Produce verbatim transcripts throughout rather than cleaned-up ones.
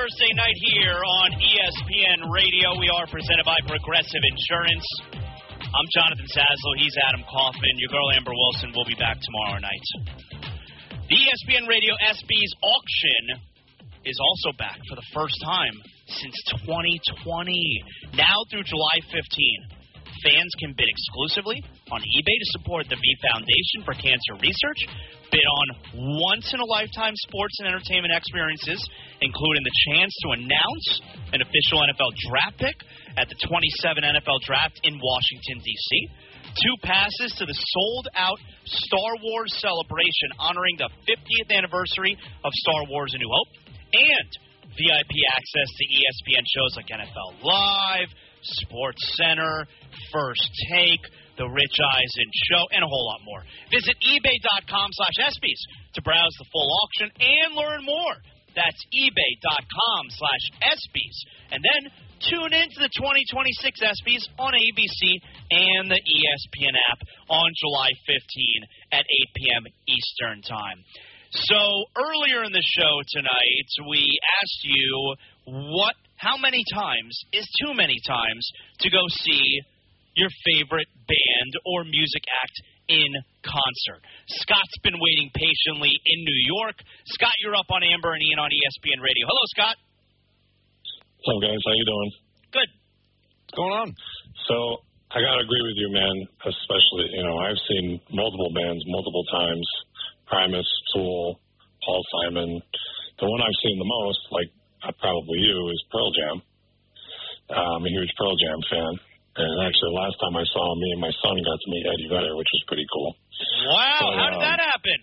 Thursday night here on E S P N Radio. We are presented by Progressive Insurance. I'm Jonathan Zaslow. He's Adam Kaufman. Your girl Amber Wilson will be back tomorrow night. The E S P N Radio ESPYs auction is also back for the first time since twenty twenty. Now through July fifteenth. Fans can bid exclusively on eBay to support the V Foundation for Cancer Research, bid on once-in-a-lifetime sports and entertainment experiences, including the chance to announce an official N F L draft pick at the twenty-seven N F L Draft in Washington, D C, two passes to the sold-out Star Wars celebration honoring the fiftieth anniversary of Star Wars A New Hope, and V I P access to E S P N shows like N F L Live, Sports Center, First Take, The Rich Eisen Show, and a whole lot more. Visit ebay.com slash ESPYs to browse the full auction and learn more. That's ebay.com slash ESPYs. And then tune in to the twenty twenty-six ESPYs on A B C and the E S P N app on July fifteenth at eight p.m. Eastern Time. So earlier in the show tonight, we asked you what, how many times is too many times to go see your favorite band or music act in concert. Scott's been waiting patiently in New York. Scott, you're up on Amber and Ian on E S P N Radio. Hello, Scott. What's up, guys? How you doing? Good. What's going on? So I got to agree with you, man, especially, you know, I've seen multiple bands multiple times. Primus, Tool, Paul Simon. The one I've seen the most, like uh, probably you, is Pearl Jam. Uh, I'm a huge Pearl Jam fan. And actually, last time I saw him, me and my son got to meet Eddie Vedder, which was pretty cool. Wow, but, how did um, that happen?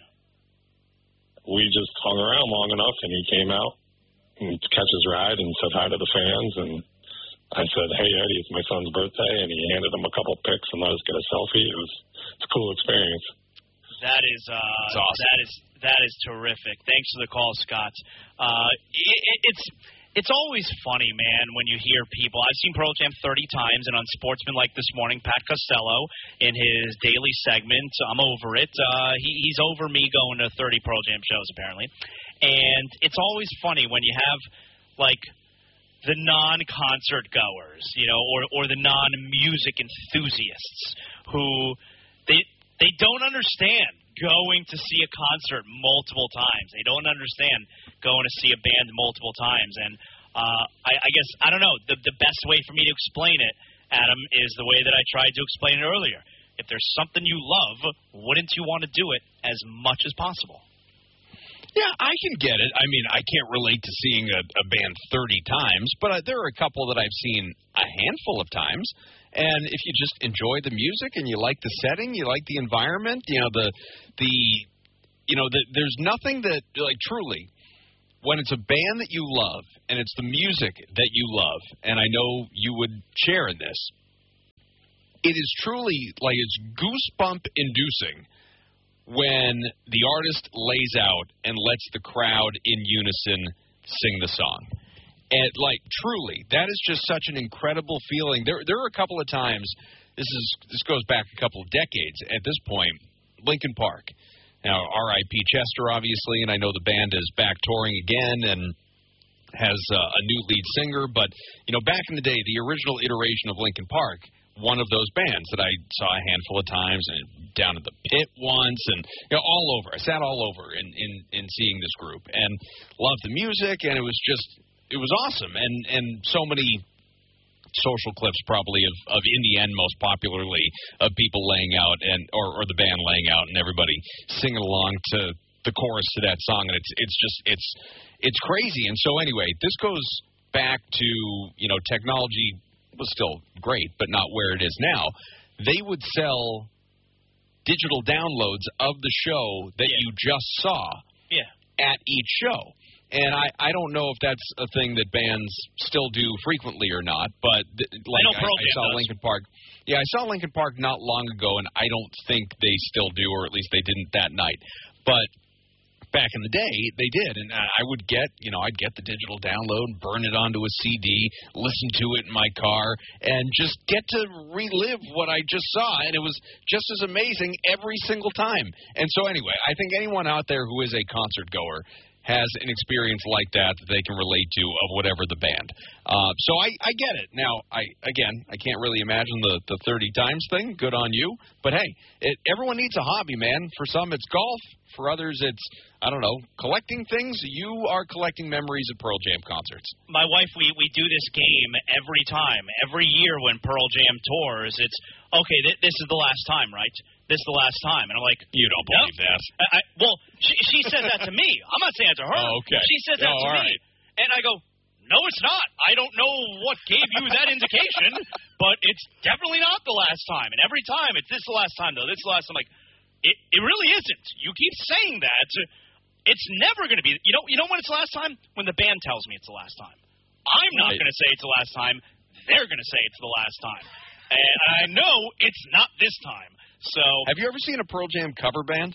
We just hung around long enough, and he came out and catch his ride and said hi to the fans. And I said, hey, Eddie, it's my son's birthday. And he handed him a couple pics and let us get a selfie. It was it's a cool experience. That is uh, awesome. that is that is terrific. Thanks for the call, Scott. Uh, it, it, it's it's always funny, man, when you hear people. I've seen Pearl Jam thirty times, and on Sportsman like this morning, Pat Costello in his daily segment, I'm over it. Uh, he, he's over me going to thirty Pearl Jam shows apparently, and it's always funny when you have like the non-concert goers, you know, or or the non-music enthusiasts who they. They don't understand going to see a concert multiple times. They don't understand going to see a band multiple times. And uh, I, I guess, I don't know, the, the best way for me to explain it, Adam, is the way that I tried to explain it earlier. If there's something you love, wouldn't you want to do it as much as possible? Yeah, I can get it. I mean, I can't relate to seeing a, a band thirty times, but uh, there are a couple that I've seen a handful of times. And if you just enjoy the music and you like the setting, you like the environment, you know, the, the you know, the, there's nothing that, like, truly, when it's a band that you love and it's the music that you love, and I know you would share in this, it is truly, like, it's goosebump-inducing when the artist lays out and lets the crowd in unison sing the song. And, like, truly, that is just such an incredible feeling. There there are a couple of times, this is this goes back a couple of decades at this point, Linkin Park. Now, R I P Chester, obviously, and I know the band is back touring again and has uh, a new lead singer. But, you know, back in the day, the original iteration of Linkin Park, one of those bands that I saw a handful of times, and down at the Pit once, and, you know, all over. I sat all over in, in, in seeing this group and loved the music, and it was just... It was awesome, and, and so many social clips probably of, of in the end, most popularly, of people laying out, and or, or the band laying out, and everybody singing along to the chorus to that song, and it's it's just it's it's crazy. And so anyway, this goes back to, you know, technology was still great, but not where it is now. They would sell digital downloads of the show that yeah. you just saw yeah. at each show. And I, I don't know if that's a thing that bands still do frequently or not, but th- like I, I, I saw Linkin Park. Yeah, I saw Linkin Park not long ago, and I don't think they still do, or at least they didn't that night. But back in the day, they did, and I would get, you know, I'd get the digital download, burn it onto a C D, listen to it in my car, and just get to relive what I just saw, and it was just as amazing every single time. And so anyway, I think anyone out there who is a concert goer has an experience like that that they can relate to of whatever the band. Uh, so I, I get it. Now, I again, I can't really imagine the, the thirty times thing. Good on you. But, hey, it, everyone needs a hobby, man. For some, it's golf. For others, it's, I don't know, collecting things. You are collecting memories of Pearl Jam concerts. My wife, we, we do this game every time. Every year when Pearl Jam tours, it's, okay, th- this is the last time, right? This is the last time. And I'm like, you don't believe no. that. I, I, well, she, she says that to me. I'm not saying it to her. Oh, okay. She says that oh, to all me. Right. And I go, no, it's not. I don't know what gave you that indication, but it's definitely not the last time. And every time, it's this is the last time, though. This is the last time. I'm like, it, it really isn't. You keep saying that. It's never going to be. You know, you know when it's the last time? When the band tells me it's the last time. I'm not right. going to say it's the last time. They're going to say it's the last time. And I know it's not this time. So, have you ever seen a Pearl Jam cover band?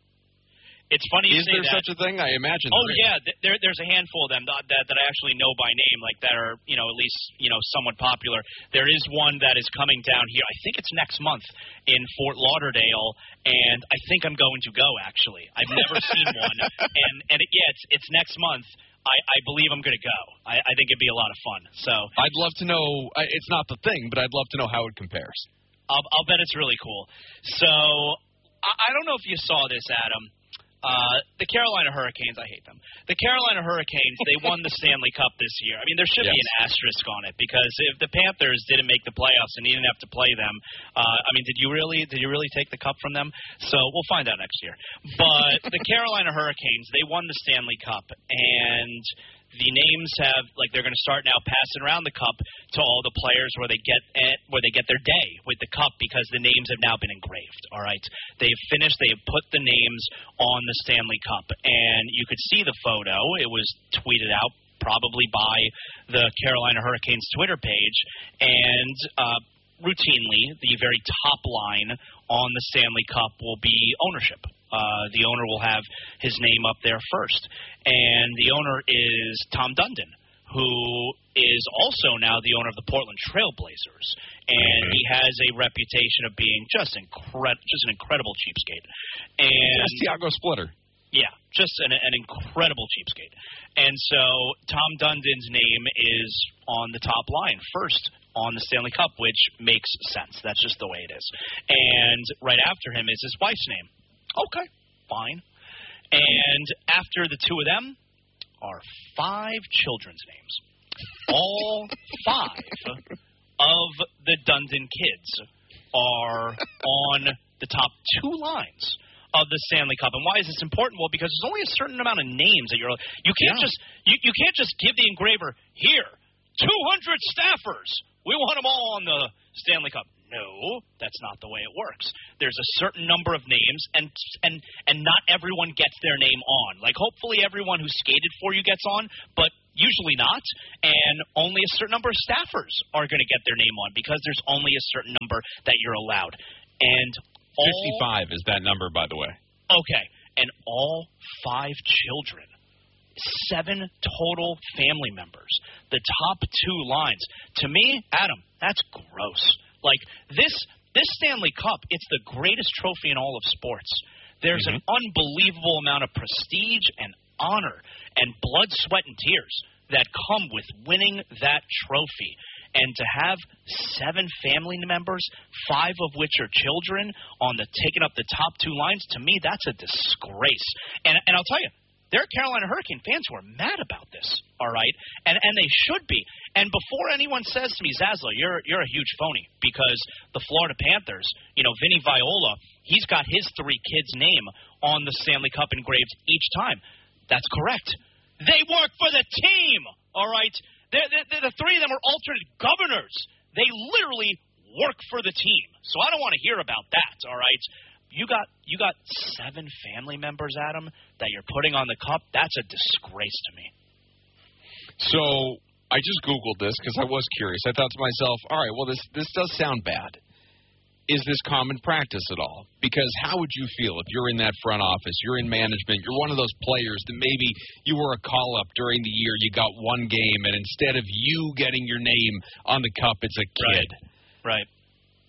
It's funny you Is say there that. such a thing? I imagine. Oh there yeah, there, there's a handful of them that, that that I actually know by name, like that are you know at least you know somewhat popular. There is one that is coming down here. I think it's next month in Fort Lauderdale, and I think I'm going to go. Actually, I've never seen one, and and it, yeah, it's it's next month. I, I believe I'm going to go. I, I think it'd be a lot of fun. So I'd love to know. It's not the thing, but I'd love to know how it compares. I'll, I'll bet it's really cool. So I, I don't know if you saw this, Adam. Uh, the Carolina Hurricanes, I hate them. The Carolina Hurricanes, they won the Stanley Cup this year. I mean, there should yes. be an asterisk on it because if the Panthers didn't make the playoffs and you didn't have to play them, uh, I mean, did you really did you really take the cup from them? So we'll find out next year. But the Carolina Hurricanes, they won the Stanley Cup, and the names have like they're going to start now passing around the cup to all the players where they get at, where they get their day with the cup because the names have now been engraved. All right, they've finished. They have put the names on the Stanley Cup, and you could see the photo. It was tweeted out probably by the Carolina Hurricanes Twitter page, and uh, routinely the very top line on the Stanley Cup will be ownership. Uh, the owner will have his name up there first. And the owner is Tom Dundon, who is also now the owner of the Portland Trail Blazers. And mm-hmm. he has a reputation of being just, incre- just an incredible cheapskate. And That's Thiago Splitter. Yeah, just an, an incredible cheapskate. And so Tom Dundon's name is on the top line first on the Stanley Cup, which makes sense. That's just the way it is. And right after him is his wife's name. Okay, fine. And after the two of them are five children's names. All five of the Dundon kids are on the top two lines of the Stanley Cup. And why is this important? Well, because there's only a certain amount of names that you're you can't yeah. just you, you can't just give the engraver here two hundred staffers. We want them all on the Stanley Cup. No, that's not the way it works. There's a certain number of names, and and and not everyone gets their name on. Like, hopefully everyone who skated for you gets on, but usually not. And only a certain number of staffers are going to get their name on because there's only a certain number that you're allowed. And all, fifty-five is that number, by the way. Okay, and all five children. Seven total family members. The top two lines. To me, Adam, that's gross. Like, this this Stanley Cup, it's the greatest trophy in all of sports. There's mm-hmm. an unbelievable amount of prestige and honor and blood, sweat, and tears that come with winning that trophy. And to have seven family members, five of which are children, on the taking up the top two lines, to me, that's a disgrace. And and I'll tell you, there are Carolina Hurricane fans who are mad about this, all right? And and they should be. And before anyone says to me, Zaslow, you're you're a huge phony because the Florida Panthers, you know, Vinny Viola, he's got his three kids' name on the Stanley Cup engraved each time. That's correct. They work for the team, all right? They're, they're, the three of them are alternate governors. They literally work for the team. So I don't want to hear about that, all right? You got you got seven family members, Adam, that you're putting on the cup. That's a disgrace to me. So I just Googled this because I was curious. I thought to myself, all right, well, this this does sound bad. Is this common practice at all? Because how would you feel if you're in that front office, you're in management, you're one of those players that maybe you were a call-up during the year, you got one game, and instead of you getting your name on the cup, it's a kid. Right. right.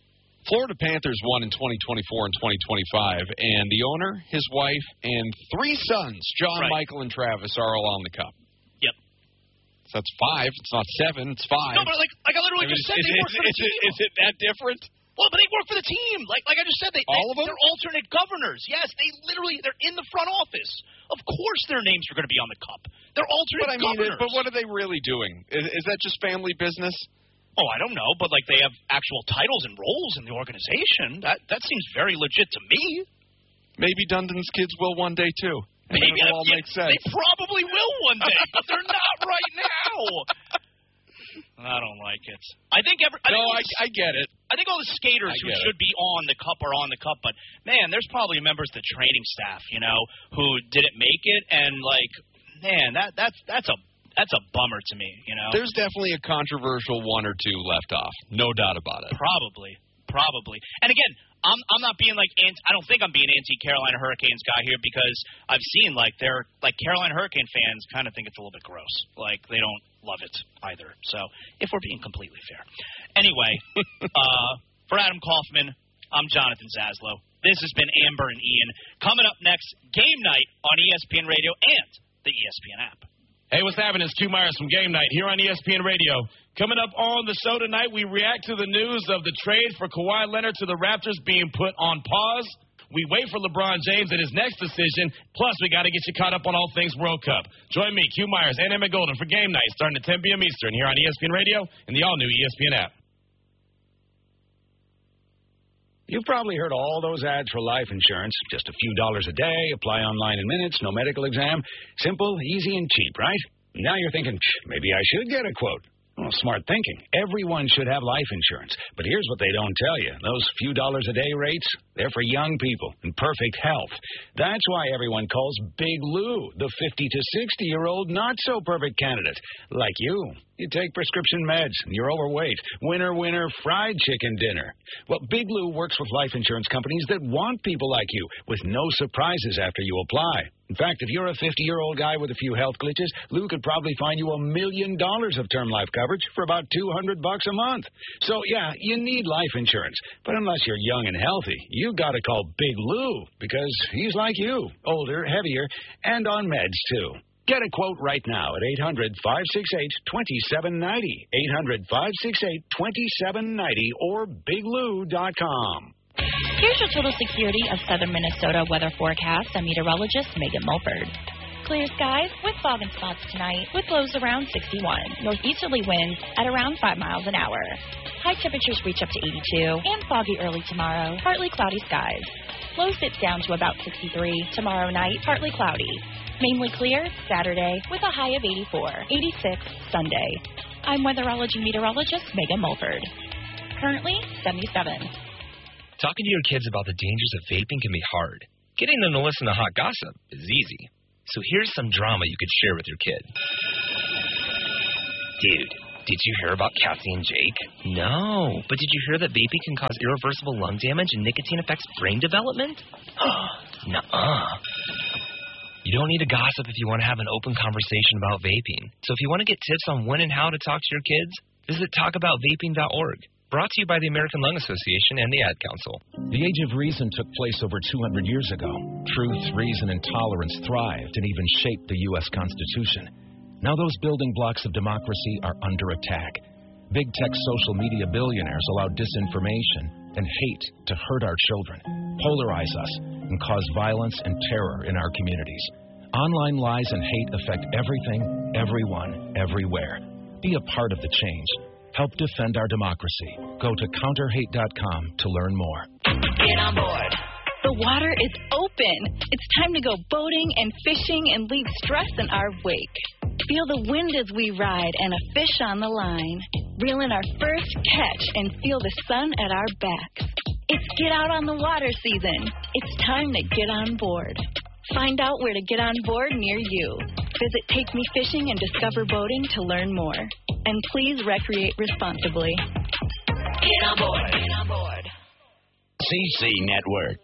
Florida Panthers won in twenty twenty-four and twenty twenty-five, and the owner, his wife, and three sons, John, right. Michael, and Travis, are all on the cup. Yep. So that's five. It's not seven. It's five. No, but like, like I literally I mean, just said, is, they is, work for the is, team. it, is it that different? Well, but they work for the team. Like like I just said, they, all they, of them? they're alternate governors. Yes, they literally, they're in the front office. Of course their names are going to be on the cup. They're alternate but I mean, governors. But what are they really doing? Is, is that just family business? Oh, I don't know, but like they have actual titles and roles in the organization. That that seems very legit to me. Maybe Dundon's kids will one day, too. And Maybe it'll all yeah, make sense. They probably will one day, but they're not right now. I don't like it. I think every. I no, think I, the, I get it. I think all the skaters who should it. be on the cup are on the cup, but man, there's probably members of the training staff, you know, who didn't make it, and like, man, that that's that's a that's a bummer to me, you know. There's definitely a controversial one or two left off, no doubt about it. Probably, probably, and again, I'm I'm not being like anti, I don't think I'm being anti-Carolina Hurricanes guy here because I've seen like they're like Carolina Hurricane fans kind of think it's a little bit gross, like they don't love it either. So if we're being completely fair, anyway, uh, for Adam Kaufman, I'm Jonathan Zaslow. This has been Amber and Ian. Coming up next, game night on E S P N Radio and the E S P N app. Hey, what's happening? It's Q Myers from Game Night here on E S P N Radio. Coming up on the show tonight, we react to the news of the trade for Kawhi Leonard to the Raptors being put on pause. We wait for LeBron James and his next decision. Plus, we got to get you caught up on all things World Cup. Join me, Q Myers, and Emmett Golden for Game Night starting at ten p.m. Eastern here on E S P N Radio and the all-new E S P N app. You've probably heard all those ads for life insurance. Just a few dollars a day, apply online in minutes, no medical exam. Simple, easy, and cheap, right? Now you're thinking, maybe I should get a quote. Well, smart thinking. Everyone should have life insurance. But here's what they don't tell you. Those few dollars a day rates, they're for young people in perfect health. That's why everyone calls Big Lou the fifty to sixty-year-old not-so-perfect candidate. Like you. You take prescription meds, and you're overweight. Winner, winner, fried chicken dinner. Well, Big Lou works with life insurance companies that want people like you, with no surprises after you apply. In fact, if you're a fifty-year-old guy with a few health glitches, Lou could probably find you a million dollars of term life coverage for about two hundred bucks a month. So, yeah, you need life insurance. But unless you're young and healthy, you got to call Big Lou, because he's like you, older, heavier, and on meds, too. Get a quote right now at eight hundred, five six eight, two seven nine zero, eight hundred, five six eight, two seven nine zero, or big lou dot com. Here's your total security of southern Minnesota weather forecast. I'm meteorologist Megan Mulford. Clear skies with fog and spots tonight with lows around sixty-one. Northeasterly winds at around five miles an hour. High temperatures reach up to eighty-two and foggy early tomorrow. Partly cloudy skies. Low sits down to about sixty-three. Tomorrow night, partly cloudy. Mainly clear Saturday with a high of eighty-four. eighty-six Sunday. I'm weatherology meteorologist Megan Mulford. Currently seventy-seven. Talking to your kids about the dangers of vaping can be hard. Getting them to listen to hot gossip is easy. So here's some drama you could share with your kid. Dude, did you hear about Cassie and Jake? No, but did you hear that vaping can cause irreversible lung damage and nicotine affects brain development? Nuh-uh. You don't need to gossip if you want to have an open conversation about vaping. So if you want to get tips on when and how to talk to your kids, visit talk about vaping dot org. Brought to you by the American Lung Association and the Ad Council. The Age of Reason took place over two hundred years ago. Truth, reason, and tolerance thrived and even shaped the U S Constitution. Now those building blocks of democracy are under attack. Big tech social media billionaires allow disinformation and hate to hurt our children, polarize us, and cause violence and terror in our communities. Online lies and hate affect everything, everyone, everywhere. Be a part of the change. Help defend our democracy. Go to counter hate dot com to learn more. Get on board. The water is open. It's time to go boating and fishing and leave stress in our wake. Feel the wind as we ride and a fish on the line. Reel in our first catch and feel the sun at our backs. It's get out on the water season. It's time to get on board. Find out where to get on board near you. Visit Take Me Fishing and Discover Boating to learn more. And please recreate responsibly. Get on board. Get on board. C C Network.